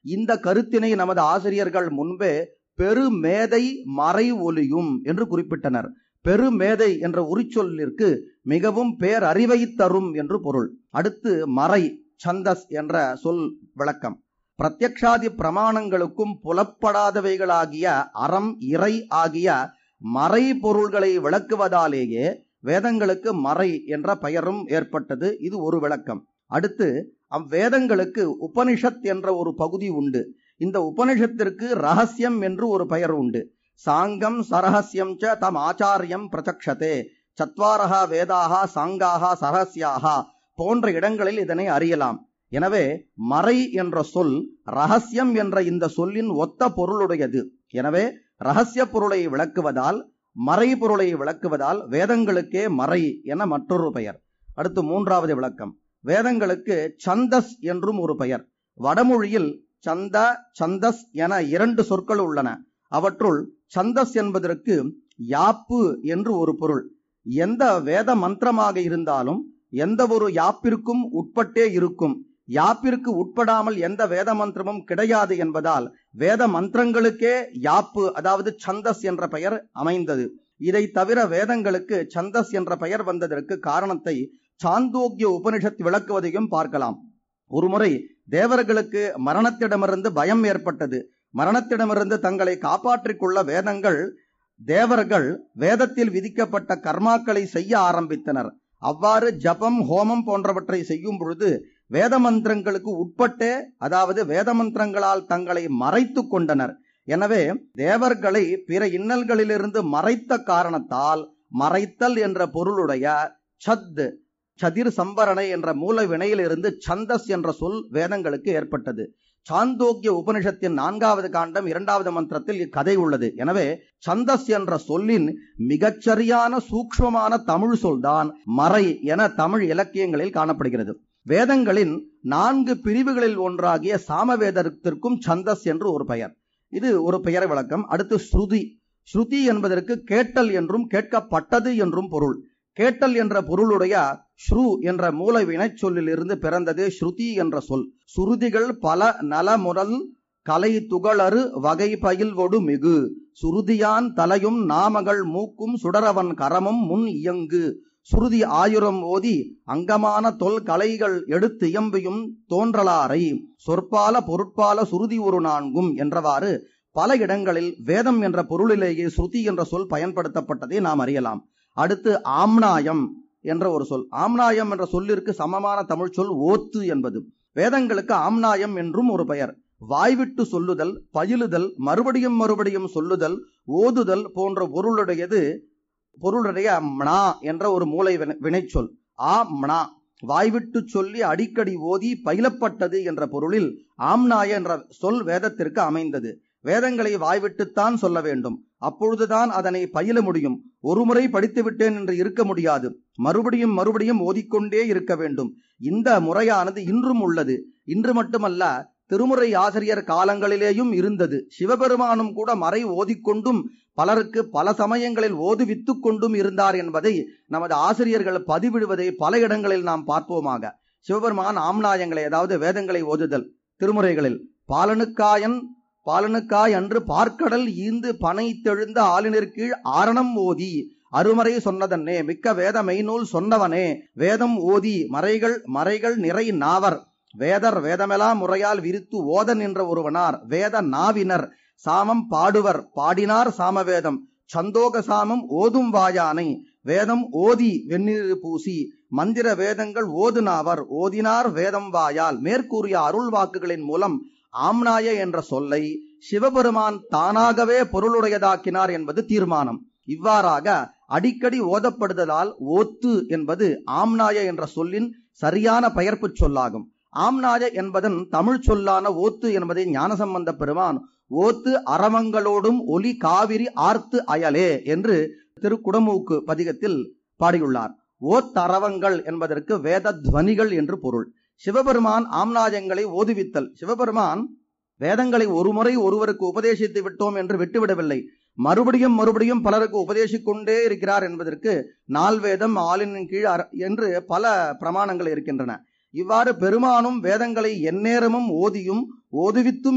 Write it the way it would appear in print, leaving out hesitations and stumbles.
இந்த கருத்தினை நமது ஆசிரியர்கள் முன்பே பெருமேதை மறை ஒலியும் என்று குறிப்பிட்டனர். பெருமேதை என்ற உரிச்சொல்லிற்கு மிகவும் பேரறிவை தரும் என்று பொருள். அடுத்து மறை சந்தஸ் என்ற சொல் விளக்கம். பிரத்யக்ஷாதி பிரமாணங்களுக்கும் புலப்படாதவைகளாகிய அறம் இறை ஆகிய மறை பொருள்களை விளக்குவதாலேயே வேதங்களுக்கு மறை என்ற பெயரும் ஏற்பட்டது. இது ஒரு விளக்கம். அடுத்து அவ்வேதங்களுக்கு உபனிஷத் என்ற ஒரு பகுதி உண்டு. இந்த உபனிஷத்திற்கு ரகசியம் என்று ஒரு பெயர் உண்டு. சாங்கம் சரஹஸ்யம் ச தம் ஆச்சாரியம் பிரச்சக்ஷதே சத்வாரஹா வேதாகா சாங்காகா சரஹஸ்யாகா போன்ற இடங்களில் இதனை அறியலாம். எனவே மறை என்ற சொல் ரகசியம் என்ற இந்த சொல்லின் ஒத்த பொருளுடையது. எனவே ரகசிய பொருளை விளக்குவதால் மறை பொருளை விளக்குவதால் வேதங்களுக்கே மறை என மற்றொரு பெயர். அடுத்து மூன்றாவது விளக்கம். வேதங்களுக்கு சந்தஸ் என்றும் ஒரு பெயர். வடமொழியில் சந்த சந்தஸ் என இரண்டு சொற்கள் உள்ளன. அவற்றுள் சந்தஸ் என்பதற்கு யாப்பு என்று ஒரு பொருள். எந்த வேத மந்திரமாக இருந்தாலும் எந்த ஒரு யாப்பிற்கும் உட்பட்டே இருக்கும். யாப்பிற்கு உட்படாமல் எந்த வேத மந்திரமும் கிடையாது என்பதால் வேத மந்திரங்களுக்கே யாப்பு அதாவது சந்தஸ் என்ற பெயர் அமைந்தது. இதை தவிர வேதங்களுக்கு சந்தஸ் என்ற பெயர் வந்ததற்கு காரணத்தை சாந்தோக்கிய உபனிஷத் விளக்குவதையும் பார்க்கலாம். ஒருமுறை தேவர்களுக்கு மரணத்திடமிருந்து பயம் ஏற்பட்டது. மரணத்திடமிருந்து தங்களை காப்பாற்றிக் கொள்ள தேவர்கள் வேதத்தில் விதிக்கப்பட்ட கர்மாக்களை செய்ய ஆரம்பித்தனர். அவ்வாறு ஜபம் ஹோமம் போன்றவற்றை செய்யும் பொழுது வேத மந்திரங்களுக்கு உட்பட்டே அதாவது வேத மந்திரங்களால் தங்களை மறைத்து கொண்டனர். எனவே தேவர்களை பிற இன்னல்களிலிருந்து மறைத்த காரணத்தால் மறைத்தல் என்ற பொருளுடைய சதிர் சம்பரணை என்ற மூல வினையிலிருந்து சந்தஸ் என்ற சொல் வேதங்களுக்கு ஏற்பட்டது. சாந்தோக்கிய உபனிஷத்தின் 4வது காண்டம் 2வது மந்திரத்தில் இக்கதை உள்ளது. எனவே சந்தஸ் என்ற சொல்லின் மிகச்சரியான சூக்ஷ்மமான தமிழ் சொல்தான் மறை என தமிழ் இலக்கியங்களில் காணப்படுகிறது. வேதங்களின் 4 பிரிவுகளில் ஒன்றாகிய சாமவேதத்திற்கும் சந்தஸ் என்று ஒரு பெயர். இது ஒரு பெயர் விளக்கம். அடுத்து ஸ்ருதி. ஸ்ருதி என்பதற்கு கேட்டல் என்றும் கேட்கப்பட்டது என்றும் பொருள். கேட்டல் என்ற பொருளுடைய ஸ்ரு என்ற மூல வினைச் சொல்லிலிருந்து பிறந்தது ஸ்ருதி என்ற சொல். சுருதிகள் பல நலமுறல் கலை துகளறு வகை பயில்வொடு மிகு சுருதியான் தலையும் நாமகள் மூக்கும் சுடரவன் கரமும் முன் இயங்கு சுருதி 1000 ஓதி அங்கமான தொல் கலைகள் எடுத்து இயம்பியும் தோன்றலாரை சொற்பால பொருட்பால சுருதி ஒரு 4 என்றவாறு பல இடங்களில் வேதம் என்ற பொருளிலேயே ஸ்ருதி என்ற சொல் பயன்படுத்தப்பட்டதை நாம் அறியலாம். அடுத்து ஆம்னாயம் என்ற ஒரு சொல். ஆம்னாயம் என்ற சொல்லிற்கு சமமான தமிழ் சொல் ஓத்து என்பது. வேதங்களுக்கு ஆம்னாயம் என்றும் ஒரு பெயர். வாய்விட்டு சொல்லுதல், பயிலுதல், மறுபடியும் சொல்லுதல், ஓதுதல் போன்ற பொருளுடைய மணா என்ற ஒரு மூலை வினைச்சொல். மணா வாய்விட்டு சொல்லி அடிக்கடி ஓதி பயிலப்பட்டது என்ற பொருளில் ஆம்னாய என்ற சொல் வேதத்திற்கு அமைந்தது. வேதங்களை வாய்விட்டுத்தான் சொல்ல வேண்டும். அப்பொழுதுதான் அதனை பயில முடியும். ஒருமுறை படித்து விட்டேன் என்று இருக்க முடியாது. மறுபடியும் ஓதிக்கொண்டே இருக்க வேண்டும். இந்த முறையானது இன்றும் உள்ளது. இன்று மட்டுமல்ல, திருமுறை ஆசிரியர் காலங்களிலேயும் இருந்தது. சிவபெருமானும் கூட மறை ஓதிக்கொண்டும் பலருக்கு பல சமயங்களில் ஓதுவித்து கொண்டும் இருந்தார் என்பதை நமது ஆசிரியர்கள் பதிவிடுவதை பல இடங்களில் நாம் பார்ப்போமாக. சிவபெருமான் ஆம்நாயங்களை அதாவது வேதங்களை ஓதுதல் திருமுறைகளில் பாலனுக்காய் அன்று பார்க்கடல் ஈந்து பனை தெழுந்த ஆளினிற்கீழ் ஆரணம் ஓதி அருமறை சொன்னதன்னே மிக்க வேத மெய்நூல் சொன்னவனே வேதம் ஓதி மறைகள் நிறை நாவர் வேதர் வேதமெல்லாம் முறையால் விரித்து ஓத நின்ற ஒருவனார் வேத நாவினர் சாமம் பாடுவர் பாடினார் சாமவேதம் சந்தோக சாமம் ஓதும் வாயானை வேதம் ஓதி வெந்நீர் பூசி மந்திர வேதங்கள் ஓதுனாவர் ஓதினார் வேதம் வாயால் மேற்கூறிய அருள் வாக்குகளின் மூலம் ஆம்னாய என்ற சொல்லை சிவபெருமான் தானாகவே பொருளுடையதாக்கினார் என்பது தீர்மானம். இவ்வாறாக அடிக்கடி ஓதப்படுதலால் ஓத்து என்பது ஆம்னாய என்ற சொல்லின் சரியான பெயர்ப்பு சொல்லாகும். ஆம்னாய என்பதன் தமிழ் சொல்லான ஓத்து என்பதை ஞானசம்பந்த பெருமான் ஓத்து அரவங்களோடும் ஒலி காவிரி ஆர்த்து அயலே என்று திருக்குடமூக்கு பதிகத்தில் பாடியுள்ளார். ஓத்தரவங்கள் என்பதற்கு வேத துவனிகள் என்று பொருள். சிவபெருமான் ஆம்நாயங்களை ஓதுவித்தல். சிவபெருமான் வேதங்களை ஒருமுறை ஒருவருக்கு உபதேசித்து விட்டோம் என்று விட்டுவிடவில்லை. மறுபடியும் பலருக்கு உபதேசிக்கொண்டே இருக்கிறார் என்பதற்கு நால்வேதம் ஆளின் கீழ் என்று பல பிரமாணங்கள் இருக்கின்றன. இவ்வாறு பெருமானும் வேதங்களை எந்நேரமும் ஓதியும் ஓதுவித்தும்